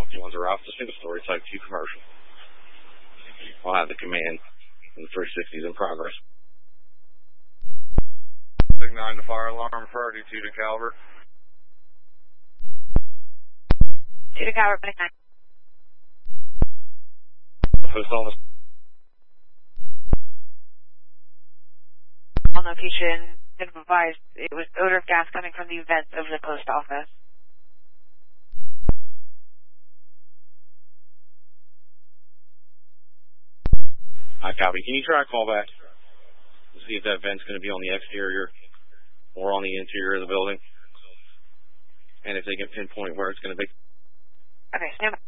ones are off the single story type 2 commercial. I'll have the command in the 360s in progress. 9 to fire alarm, priority 2 to Caliber. 2 to Caliber, 9. Post office. On location, advised it was odor of gas coming from the vents of the post office. I copy. Can you try a call back to see if that vent's going to be on the exterior or on the interior of the building? And if they can pinpoint where it's going to be. Okay, stand by.